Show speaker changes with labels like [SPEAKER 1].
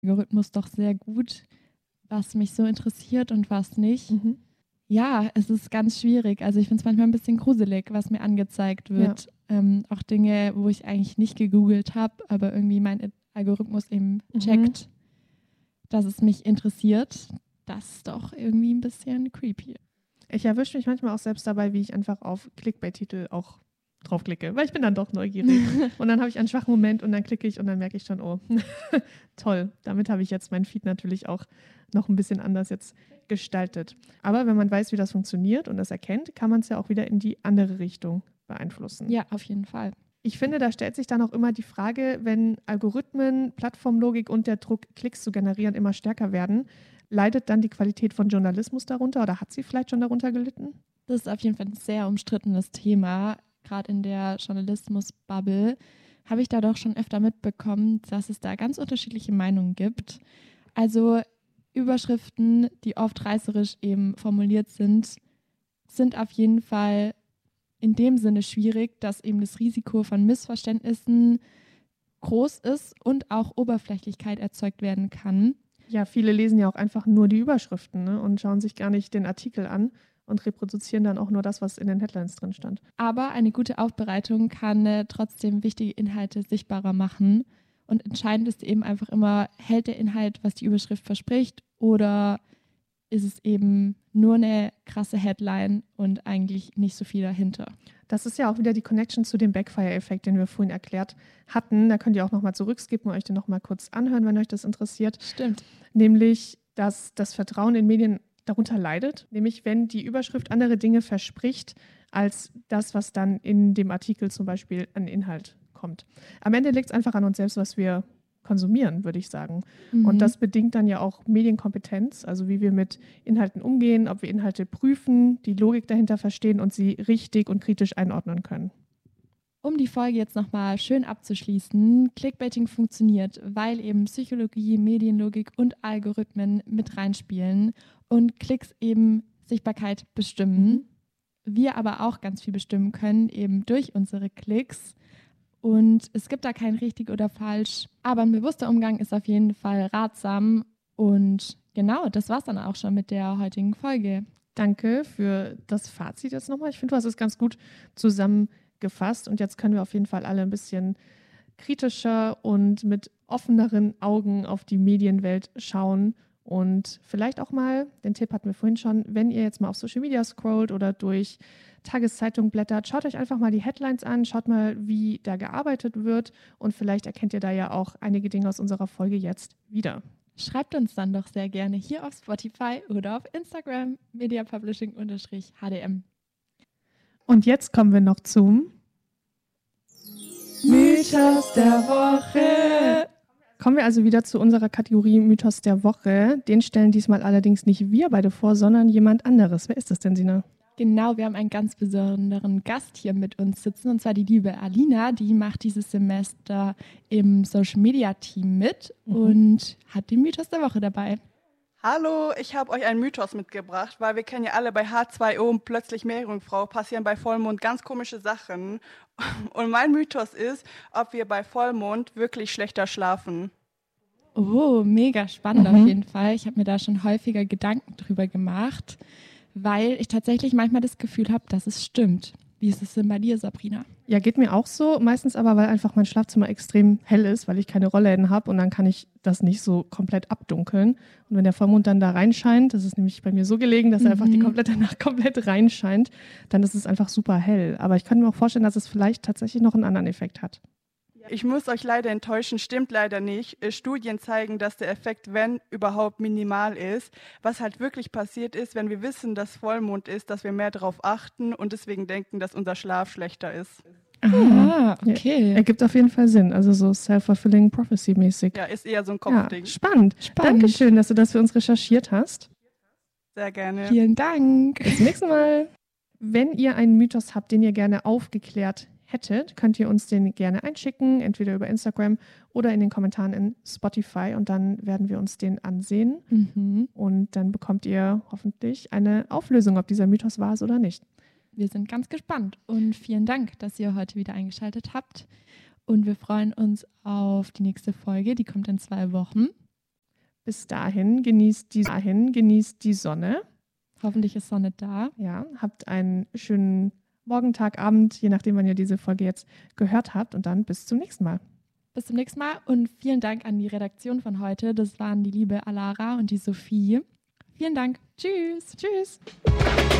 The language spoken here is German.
[SPEAKER 1] Algorithmus doch sehr gut, was mich so interessiert und was nicht. Ja, es ist ganz schwierig. Also ich finde es manchmal ein bisschen gruselig, was mir angezeigt wird. Auch Dinge, wo ich eigentlich nicht gegoogelt habe, aber irgendwie mein Algorithmus eben checkt, dass es mich interessiert. Das ist doch irgendwie ein bisschen creepy.
[SPEAKER 2] Ich erwische mich manchmal auch selbst dabei, wie ich einfach auf Clickbait-Titel auch draufklicke, weil ich bin dann doch neugierig. Und dann habe ich einen schwachen Moment und dann klicke ich und dann merke ich schon, oh, toll, damit habe ich jetzt meinen Feed natürlich auch noch ein bisschen anders jetzt gestaltet. Aber wenn man weiß, wie das funktioniert und das erkennt, kann man es ja auch wieder in die andere Richtung beeinflussen.
[SPEAKER 1] Ja, auf jeden Fall.
[SPEAKER 2] Ich finde, da stellt sich dann auch immer die Frage, wenn Algorithmen, Plattformlogik und der Druck, Klicks zu generieren, immer stärker werden, leidet dann die Qualität von Journalismus darunter oder hat sie vielleicht schon darunter gelitten?
[SPEAKER 1] Das ist auf jeden Fall ein sehr umstrittenes Thema. Gerade in der Journalismus-Bubble habe ich da doch schon öfter mitbekommen, dass es da ganz unterschiedliche Meinungen gibt. Also Überschriften, die oft reißerisch eben formuliert sind, sind auf jeden Fall in dem Sinne schwierig, dass eben das Risiko von Missverständnissen groß ist und auch Oberflächlichkeit erzeugt werden kann.
[SPEAKER 2] Ja, viele lesen ja auch einfach nur die Überschriften, ne, und schauen sich gar nicht den Artikel an und reproduzieren dann auch nur das, was in den Headlines drin stand.
[SPEAKER 1] Aber eine gute Aufbereitung kann trotzdem wichtige Inhalte sichtbarer machen. Und entscheidend ist eben einfach immer, hält der Inhalt, was die Überschrift verspricht, oder ist es eben nur eine krasse Headline und eigentlich nicht so viel dahinter.
[SPEAKER 2] Das ist ja auch wieder die Connection zu dem Backfire-Effekt, den wir vorhin erklärt hatten. Da könnt ihr auch nochmal zurückskippen und euch den nochmal kurz anhören, wenn euch das interessiert.
[SPEAKER 1] Stimmt.
[SPEAKER 2] Nämlich, dass das Vertrauen in Medien darunter leidet. Nämlich, wenn die Überschrift andere Dinge verspricht, als das, was dann in dem Artikel zum Beispiel an Inhalt kommt. Am Ende liegt es einfach an uns selbst, was wir konsumieren, würde ich sagen. Und das bedingt dann ja auch Medienkompetenz, also wie wir mit Inhalten umgehen, ob wir Inhalte prüfen, die Logik dahinter verstehen und sie richtig und kritisch einordnen können.
[SPEAKER 1] Um die Folge jetzt nochmal schön abzuschließen, Clickbaiting funktioniert, weil eben Psychologie, Medienlogik und Algorithmen mit reinspielen und Klicks eben Sichtbarkeit bestimmen. Wir aber auch ganz viel bestimmen können, eben durch unsere Klicks. Und es gibt da kein richtig oder falsch, aber ein bewusster Umgang ist auf jeden Fall ratsam. Und genau, das war's dann auch schon mit der heutigen Folge.
[SPEAKER 2] Danke für das Fazit jetzt nochmal. Ich finde, du hast es ganz gut zusammengefasst und jetzt können wir auf jeden Fall alle ein bisschen kritischer und mit offeneren Augen auf die Medienwelt schauen. Und vielleicht auch mal, den Tipp hatten wir vorhin schon, wenn ihr jetzt mal auf Social Media scrollt oder durch Tageszeitung blättert, schaut euch einfach mal die Headlines an, schaut mal, wie da gearbeitet wird und vielleicht erkennt ihr da ja auch einige Dinge aus unserer Folge jetzt wieder.
[SPEAKER 1] Schreibt uns dann doch sehr gerne hier auf Spotify oder auf Instagram mediapublishing_hdm.
[SPEAKER 2] Und jetzt kommen wir noch zum
[SPEAKER 1] Mythos der Woche.
[SPEAKER 2] Kommen wir also wieder zu unserer Kategorie Mythos der Woche. Den stellen diesmal allerdings nicht wir beide vor, sondern jemand anderes. Wer ist das denn, Sina?
[SPEAKER 1] Genau, wir haben einen ganz besonderen Gast hier mit uns sitzen, und zwar die liebe Alina. Die macht dieses Semester im Social-Media-Team mit und hat den Mythos der Woche dabei.
[SPEAKER 3] Hallo, ich habe euch einen Mythos mitgebracht, weil wir kennen ja alle bei H2O und plötzlich Meerjungfrau passieren bei Vollmond ganz komische Sachen. Und mein Mythos ist, ob wir bei Vollmond wirklich schlechter schlafen.
[SPEAKER 1] Oh, mega spannend auf jeden Fall. Ich habe mir da schon häufiger Gedanken drüber gemacht, weil ich tatsächlich manchmal das Gefühl habe, dass es stimmt. Wie ist es denn bei dir, Sabrina?
[SPEAKER 2] Ja, geht mir auch so. Meistens aber, weil einfach mein Schlafzimmer extrem hell ist, weil ich keine Rollläden habe und dann kann ich das nicht so komplett abdunkeln. Und wenn der Vollmond dann da reinscheint, das ist nämlich bei mir so gelegen, dass er einfach die komplette Nacht komplett reinscheint, dann ist es einfach super hell. Aber ich könnte mir auch vorstellen, dass es vielleicht tatsächlich noch einen anderen Effekt hat.
[SPEAKER 3] Ich muss euch leider enttäuschen, stimmt leider nicht. Studien zeigen, dass der Effekt, wenn überhaupt, minimal ist. Was halt wirklich passiert ist, wenn wir wissen, dass Vollmond ist, dass wir mehr darauf achten und deswegen denken, dass unser Schlaf schlechter ist.
[SPEAKER 1] Ah, okay.
[SPEAKER 2] Ja, ergibt auf jeden Fall Sinn. Also so self-fulfilling prophecy-mäßig.
[SPEAKER 3] Ja, ist eher so ein Kopfding.
[SPEAKER 2] Ja, spannend. Dankeschön, dass du das für uns recherchiert hast.
[SPEAKER 3] Sehr gerne.
[SPEAKER 1] Vielen Dank.
[SPEAKER 2] Bis zum nächsten Mal. Wenn ihr einen Mythos habt, den ihr gerne aufgeklärt hättet, könnt ihr uns den gerne einschicken, entweder über Instagram oder in den Kommentaren in Spotify und dann werden wir uns den ansehen und dann bekommt ihr hoffentlich eine Auflösung, ob dieser Mythos wahr ist oder nicht.
[SPEAKER 1] Wir sind ganz gespannt und vielen Dank, dass ihr heute wieder eingeschaltet habt und wir freuen uns auf die nächste Folge, die kommt in 2 Wochen.
[SPEAKER 2] Bis dahin genießt die Sonne.
[SPEAKER 1] Hoffentlich ist Sonne da.
[SPEAKER 2] Ja, habt einen schönen Morgen, Tag, Abend, je nachdem, wann ihr diese Folge jetzt gehört habt. Und dann bis zum nächsten Mal.
[SPEAKER 1] Bis zum nächsten Mal und vielen Dank an die Redaktion von heute. Das waren die liebe Alara und die Sophie. Vielen Dank. Tschüss.
[SPEAKER 2] Tschüss.